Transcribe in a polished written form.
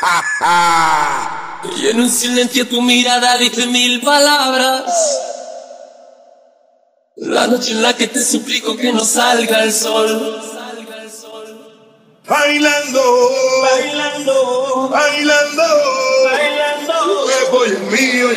Y en un silencio tu mirada dice mil palabras. La noche en la que te suplico que no salga el sol. Bailando, bailando, bailando, bailando, que voy mío.